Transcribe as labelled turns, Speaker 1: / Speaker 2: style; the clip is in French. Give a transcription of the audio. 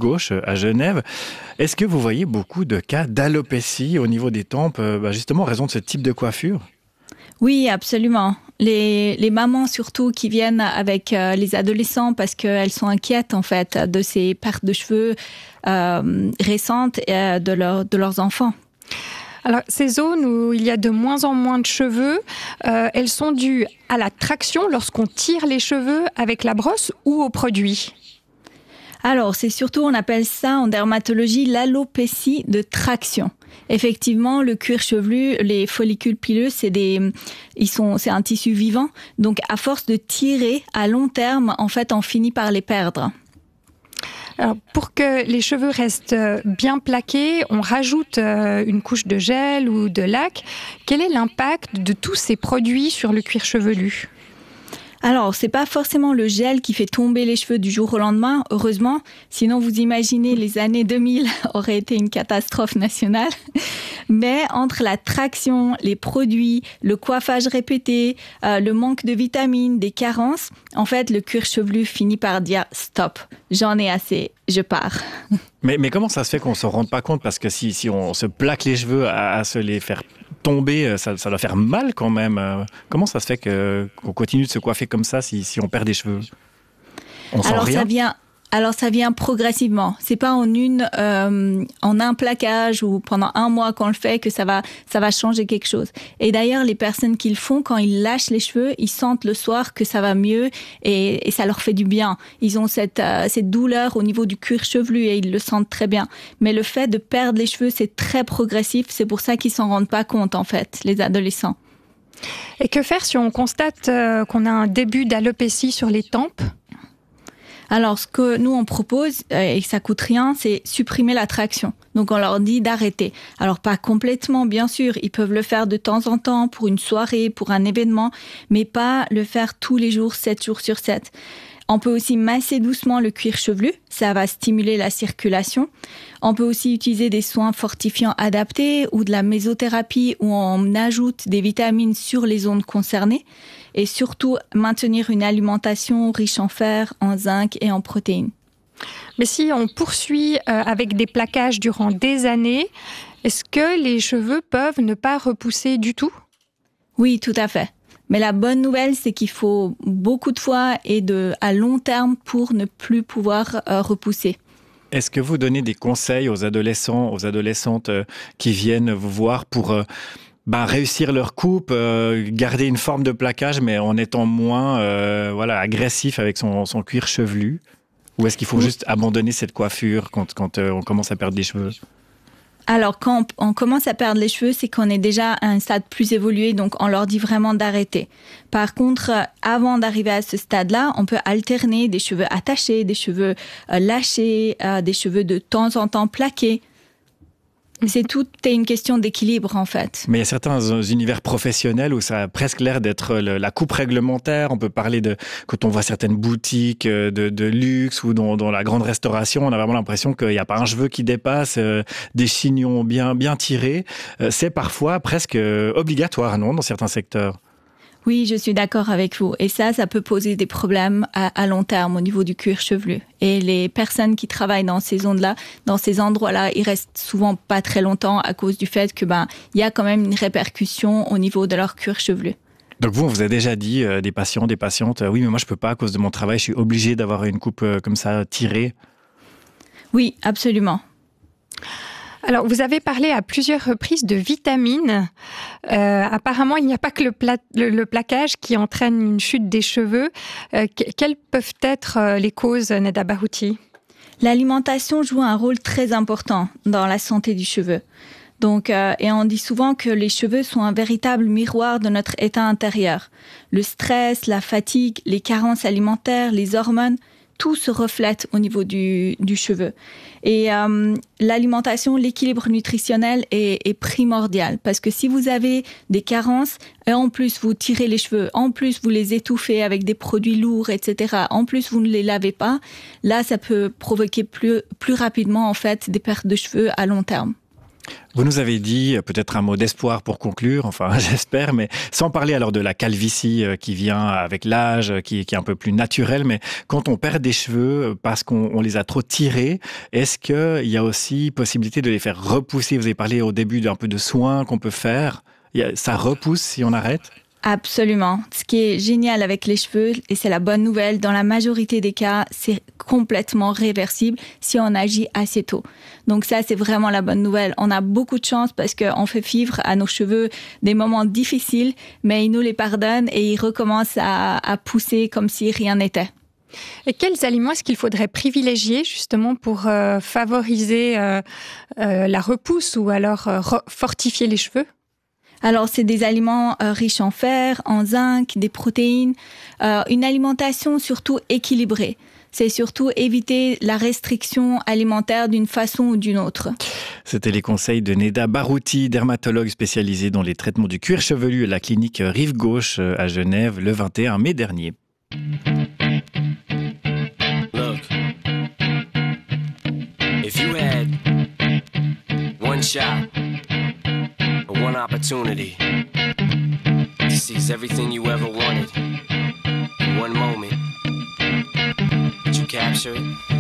Speaker 1: gauche à Genève. Est-ce que vous voyez beaucoup de cas d'alopécie au niveau des tempes, justement en raison de ce type de coiffure ?
Speaker 2: Oui, absolument. Les mamans surtout qui viennent avec les adolescents parce qu'elles sont inquiètes en fait de ces pertes de cheveux récentes de leurs enfants.
Speaker 3: Alors, ces zones où il y a de moins en moins de cheveux, elles sont dues à la traction lorsqu'on tire les cheveux avec la brosse ou au produit ?
Speaker 2: Alors, c'est surtout, on appelle ça en dermatologie l'alopécie de traction. Effectivement, le cuir chevelu, les follicules pileux, c'est un tissu vivant. Donc, à force de tirer à long terme, en fait, on finit par les perdre.
Speaker 3: Alors, pour que les cheveux restent bien plaqués, on rajoute une couche de gel ou de lac. Quel est l'impact de tous ces produits sur le cuir chevelu ?
Speaker 2: Alors, c'est pas forcément le gel qui fait tomber les cheveux du jour au lendemain, heureusement. Sinon, vous imaginez, les années 2000 auraient été une catastrophe nationale. Mais entre la traction, les produits, le coiffage répété, le manque de vitamines, des carences, en fait, le cuir chevelu finit par dire « stop, j'en ai assez, je pars ».
Speaker 1: Mais comment ça se fait qu'on ne se rende pas compte ? Parce que si on se plaque les cheveux à se les faire tomber, ça doit faire mal quand même. Comment ça se fait qu'on continue de se coiffer comme ça si on perd des cheveux ? On sent rien ?
Speaker 2: Ça vient progressivement. C'est pas en un plaquage ou pendant un mois qu'on le fait que ça va changer quelque chose. Et d'ailleurs, les personnes qui le font, quand ils lâchent les cheveux, ils sentent le soir que ça va mieux et ça leur fait du bien. Ils ont cette douleur au niveau du cuir chevelu et ils le sentent très bien. Mais le fait de perdre les cheveux, c'est très progressif. C'est pour ça qu'ils s'en rendent pas compte, en fait, les adolescents.
Speaker 3: Et que faire si on constate qu'on a un début d'alopécie sur les tempes ?
Speaker 2: Alors, ce que nous, on propose, et ça coûte rien, c'est supprimer la traction. Donc, on leur dit d'arrêter. Alors, pas complètement, bien sûr. Ils peuvent le faire de temps en temps pour une soirée, pour un événement, mais pas le faire tous les jours, 7 jours sur 7. On peut aussi masser doucement le cuir chevelu. Ça va stimuler la circulation. On peut aussi utiliser des soins fortifiants adaptés ou de la mésothérapie où on ajoute des vitamines sur les zones concernées. Et surtout, maintenir une alimentation riche en fer, en zinc et en protéines.
Speaker 3: Mais si on poursuit avec des plaquages durant des années, est-ce que les cheveux peuvent ne pas repousser du tout ?
Speaker 2: Oui, tout à fait. Mais la bonne nouvelle, c'est qu'il faut beaucoup de fois et à long terme pour ne plus pouvoir repousser.
Speaker 1: Est-ce que vous donnez des conseils aux adolescents, aux adolescentes qui viennent vous voir pour réussir leur coupe, garder une forme de plaquage, mais en étant moins agressif avec son cuir chevelu ? Ou est-ce qu'il faut juste abandonner cette coiffure quand on commence à perdre des cheveux ?
Speaker 2: Alors, quand on commence à perdre les cheveux, c'est qu'on est déjà à un stade plus évolué, donc on leur dit vraiment d'arrêter. Par contre, avant d'arriver à ce stade-là, on peut alterner des cheveux attachés, des cheveux lâchés, des cheveux de temps en temps plaqués. Tout est une question d'équilibre, en fait.
Speaker 1: Mais il y a certains univers professionnels où ça a presque l'air d'être la coupe réglementaire. On peut parler quand on voit certaines boutiques de luxe ou dans la grande restauration, on a vraiment l'impression qu'il n'y a pas un cheveu qui dépasse, des chignons bien tirés. C'est parfois presque obligatoire, non, dans certains secteurs ?
Speaker 2: Oui, je suis d'accord avec vous. Et ça peut poser des problèmes à long terme au niveau du cuir chevelu. Et les personnes qui travaillent dans ces zones-là, dans ces endroits-là, ils restent souvent pas très longtemps à cause du fait que il y a quand même une répercussion au niveau de leur cuir chevelu.
Speaker 1: Donc vous avez déjà dit, des patients, des patientes, oui, mais moi je peux pas à cause de mon travail, je suis obligée d'avoir une coupe comme ça tirée.
Speaker 2: Oui, absolument.
Speaker 3: Alors, vous avez parlé à plusieurs reprises de vitamines. Apparemment, il n'y a pas que le plaquage qui entraîne une chute des cheveux. Quelles peuvent être les causes, Neda Barouti ?
Speaker 2: L'alimentation joue un rôle très important dans la santé du cheveu. Donc, et on dit souvent que les cheveux sont un véritable miroir de notre état intérieur. Le stress, la fatigue, les carences alimentaires, les hormones, tout se reflète au niveau du cheveu. Et l'alimentation, l'équilibre nutritionnel est primordial. Parce que si vous avez des carences, et en plus vous tirez les cheveux, en plus vous les étouffez avec des produits lourds, etc., en plus vous ne les lavez pas, là ça peut provoquer plus rapidement en fait des pertes de cheveux à long terme.
Speaker 1: Vous nous avez dit peut-être un mot d'espoir pour conclure, enfin j'espère, mais sans parler alors de la calvitie qui vient avec l'âge, qui est un peu plus naturelle, mais quand on perd des cheveux parce qu'on les a trop tirés, est-ce qu'il y a aussi possibilité de les faire repousser? Vous avez parlé au début d'un peu de soins qu'on peut faire. Ça repousse si on arrête?
Speaker 2: Absolument. Ce qui est génial avec les cheveux, et c'est la bonne nouvelle, dans la majorité des cas, c'est complètement réversible si on agit assez tôt. Donc ça, c'est vraiment la bonne nouvelle. On a beaucoup de chance parce qu'on fait vivre à nos cheveux des moments difficiles, mais ils nous les pardonnent et ils recommencent à pousser comme si rien n'était.
Speaker 3: Et quels aliments est-ce qu'il faudrait privilégier justement pour favoriser la repousse ou alors fortifier les cheveux?
Speaker 2: Alors, c'est des aliments riches en fer, en zinc, des protéines, une alimentation surtout équilibrée. C'est surtout éviter la restriction alimentaire d'une façon ou d'une autre.
Speaker 1: C'était les conseils de Neda Barouti, dermatologue spécialisée dans les traitements du cuir chevelu à la clinique Rive Gauche à Genève le 21 mai dernier.
Speaker 4: Look, if you had one shot, one opportunity to seize everything you ever wanted in one moment, did you capture it?